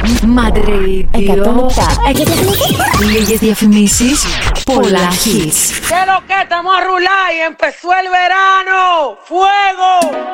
Madrid. 107. Λίγες διαφημίσεις, πολλά hits. ¿Qué lo que? Estamos a rular y empezó el verano. ¡Fuego!